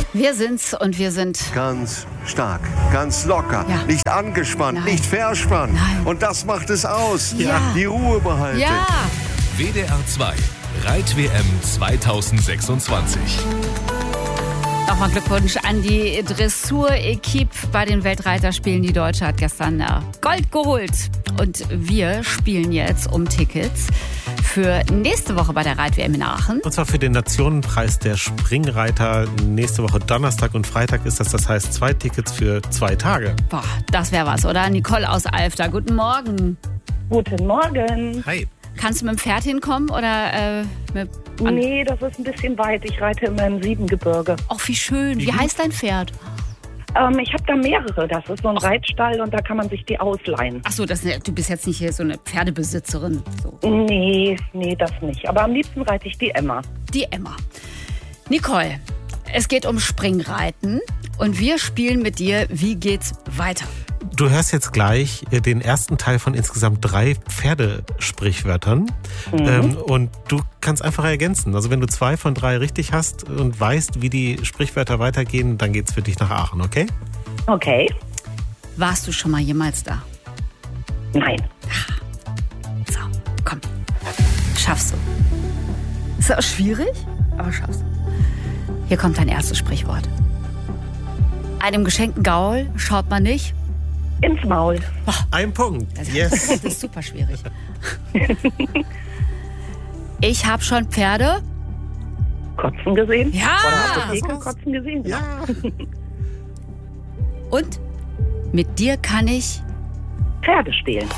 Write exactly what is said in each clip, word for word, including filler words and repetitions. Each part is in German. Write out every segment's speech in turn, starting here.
Wir sind's und wir sind ganz stark, ganz locker, ja. nicht angespannt, Nein. nicht verspannt. Nein. Und das macht es aus. Ja. Die Ruhe behalten. Ja. W D R zwei Reit-W M zweitausendsechsundzwanzig. Nochmal Glückwunsch an die Dressur-Equipe bei den Weltreiterspielen. Die Deutsche hat gestern Gold geholt. Und wir spielen jetzt um Tickets für nächste Woche bei der Reit-W M in Aachen. Und zwar für den Nationenpreis der Springreiter. Nächste Woche Donnerstag und Freitag ist das. Das heißt zwei Tickets für zwei Tage. Boah, das wäre was, oder? Nicole aus Alfter, guten Morgen. Guten Morgen. Hi. Kannst du mit dem Pferd hinkommen oder äh, mit... Nee, das ist ein bisschen weit. Ich reite immer im Siebengebirge. Ach, wie schön. Wie heißt dein Pferd? Ähm, ich habe da mehrere. Das ist so ein Reitstall und da kann man sich die ausleihen. Ach so, das, du bist jetzt nicht hier so eine Pferdebesitzerin. So. Nee, nee, das nicht. Aber am liebsten reite ich die Emma. Die Emma. Nicole, es geht um Springreiten und wir spielen mit dir, wie geht's weiter? Du hörst jetzt gleich den ersten Teil von insgesamt drei Pferdesprichwörtern. Mhm. Ähm, und du kannst einfach ergänzen. Also wenn du zwei von drei richtig hast und weißt, wie die Sprichwörter weitergehen, dann geht's für dich nach Aachen, okay? Okay. Warst du schon mal jemals da? Nein. So, komm. Schaffst du. Ist auch schwierig, aber schaffst du. Hier kommt dein erstes Sprichwort. Einem geschenkten Gaul schaut man nicht ins Maul. Ein Punkt. Das, Yes. das ist super schwierig. Ich habe schon Pferde. Kotzen gesehen? Ja. Oder Apotheke kotzen gesehen? Ja. Und mit dir kann ich Pferde stehlen.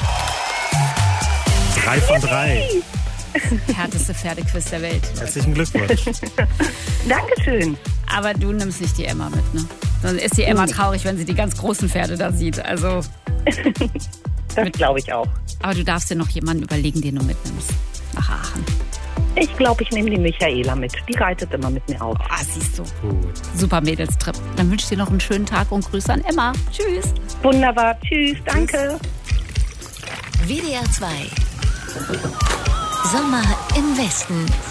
Drei von drei. härteste Pferdequiz der Welt. Herzlichen Glückwunsch. Dankeschön. Aber du nimmst nicht die Emma mit, ne? Dann ist die Emma traurig, wenn sie die ganz großen Pferde da sieht. Also. Das glaube ich auch. Aber du darfst dir noch jemanden überlegen, den du mitnimmst. Nach Aachen. Ich glaube, ich nehme die Michaela mit. Die reitet immer mit mir auf. Ah, siehst du. Gut. Super Mädelstrip. Dann wünsche ich dir noch einen schönen Tag und Grüße an Emma. Tschüss. Wunderbar. Tschüss. Danke. W D R zwei. Sommer im Westen.